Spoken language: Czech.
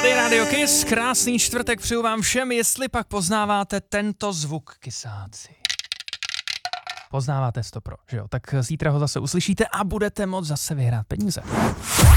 Tady je Radio Kiss, krásný čtvrtek přeju vám všem, jestli pak poznáváte tento zvuk, kysáci. Poznáváte 100 pro, že jo? Tak zítra ho zase uslyšíte a budete moct zase vyhrát peníze.